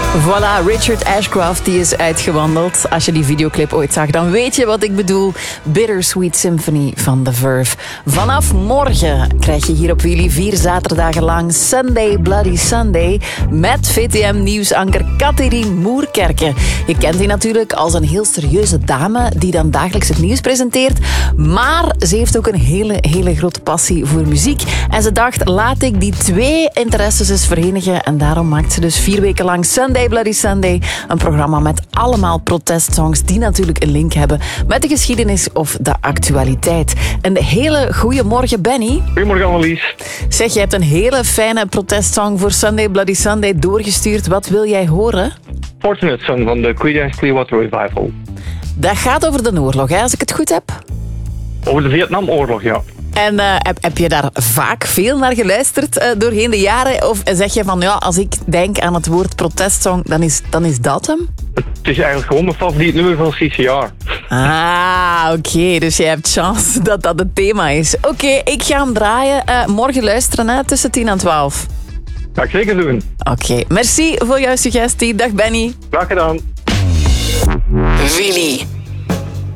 Voilà, Richard Ashcroft die is uitgewandeld. Als je die videoclip ooit zag, dan weet je wat ik bedoel. Bittersweet Symphony van The Verve. Vanaf morgen krijg je hier op Willy 4 zaterdagen lang Sunday Bloody Sunday met VTM-nieuwsanker Catherine Moerkerke. Je kent die natuurlijk als een heel serieuze dame die dan dagelijks het nieuws presenteert. Maar ze heeft ook een hele grote passie voor muziek. En ze dacht, laat ik die twee interesses eens verenigen. En daarom maakt ze dus 4 weken lang Sunday Bloody Sunday. Een programma met allemaal protestsongs die natuurlijk een link hebben met de geschiedenis of de actualiteit. Een hele goede morgen, Benny. Goedemorgen, Annelies. Zeg, je hebt een hele fijne protestsong voor Sunday Bloody Sunday doorgestuurd. Wat wil jij horen? Fortunate Son van de Creedence Clearwater Revival. Dat gaat over de oorlog, hè, als ik het goed heb. Over de Vietnamoorlog, ja. En heb je daar vaak veel naar geluisterd doorheen de jaren? Of zeg je van, ja, als ik denk aan het woord protestsong, dan is dat hem? Het is eigenlijk gewoon mijn favoriet nummer van CCR. Ah, oké. Dus je hebt chance dat dat het thema is. Oké, ik ga hem draaien. Morgen luisteren, hè, tussen 10 en 12. Ga ik zeker doen. Oké, merci voor jouw suggestie. Dag Benny. Graag gedaan. Willy.